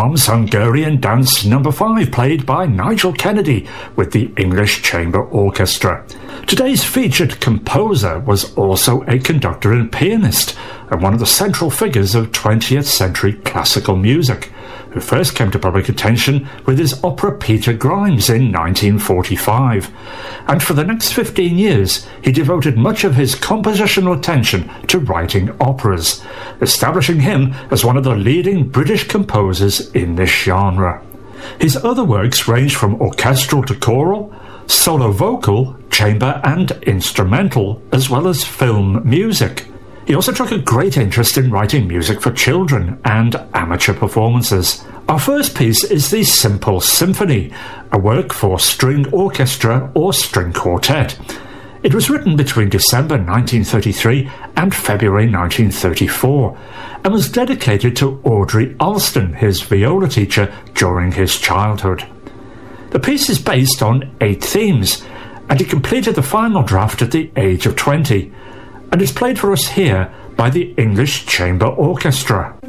Brahms' Hungarian Dance No. 5, played by Nigel Kennedy with the English Chamber Orchestra. Today's featured composer was also a conductor and pianist, and one of the central figures of 20th century classical music, who first came to public attention with his opera Peter Grimes in 1945. And for the next 15 years, he devoted much of his compositional attention to writing operas, establishing him as one of the leading British composers in this genre. His other works range from orchestral to choral, solo vocal, chamber and instrumental, as well as film music. He also took a great interest in writing music for children and amateur performances. Our first piece is the Simple Symphony, a work for string orchestra or string quartet. It was written between December 1933 and February 1934, and was dedicated to Audrey Alston, his viola teacher during his childhood. The piece is based on 8 themes, and he completed the final draft at the age of 20, and is played for us here by the English Chamber Orchestra.